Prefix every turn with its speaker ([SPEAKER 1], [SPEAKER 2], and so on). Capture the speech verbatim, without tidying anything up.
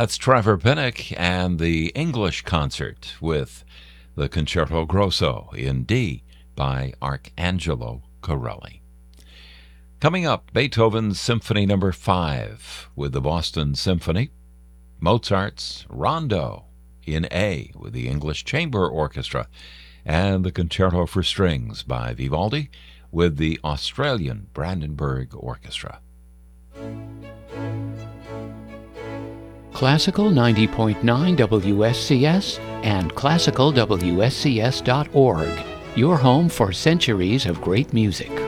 [SPEAKER 1] That's Trevor Pinnock and the English Concert with the Concerto Grosso in D by Arcangelo Corelli. Coming up, Beethoven's Symphony Number five with the Boston Symphony, Mozart's Rondo in A with the English Chamber Orchestra, and the Concerto for Strings by Vivaldi with the Australian Brandenburg Orchestra.
[SPEAKER 2] Classical ninety point nine W S C S and classical W S C S dot org, your home for centuries of great music.